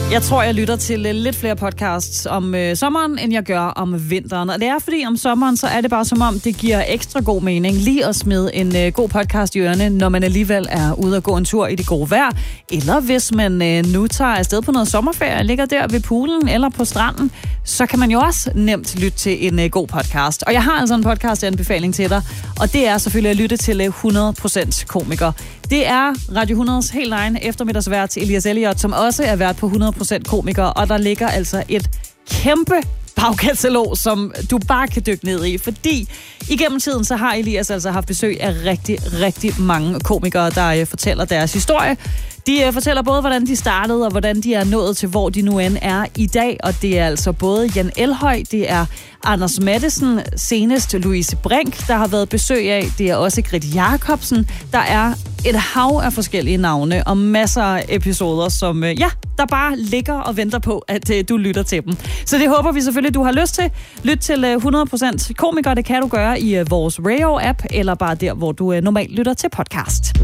Jeg tror, jeg lytter til lidt flere podcasts om sommeren, end jeg gør om vinteren. Og det er fordi, om sommeren, så er det bare som om, det giver ekstra god mening lige at smide en god podcast i ørene, når man alligevel er ude og gå en tur i det gode vejr. Eller hvis man nu tager afsted på noget sommerferie, ligger der ved poolen eller på stranden, så kan man jo også nemt lytte til en god podcast. Og jeg har altså en podcast-anbefaling til dig, og det er selvfølgelig at lytte til 100% komiker. Det er Radio 100's helt egen eftermiddagsvært Elias Elliot, som også er vært på 100% komiker, og der ligger altså et kæmpe bagkatalog, som du bare kan dykke ned i, fordi igennem tiden så har Elias altså haft besøg af rigtig, rigtig mange komikere, der fortæller deres historie. De fortæller både, hvordan de startede, og hvordan de er nået til, hvor de nu end er i dag. Og det er altså både Jan Elhøj, det er Anders Matthesen, senest Louise Brink, der har været besøg af. Det er også Grit Jacobsen. Der er et hav af forskellige navne og masser af episoder, som der bare ligger og venter på, at du lytter til dem. Så det håber vi selvfølgelig, du har lyst til. Lyt til 100% komiker, det kan du gøre i vores Radio-app, eller bare der, hvor du normalt lytter til podcast.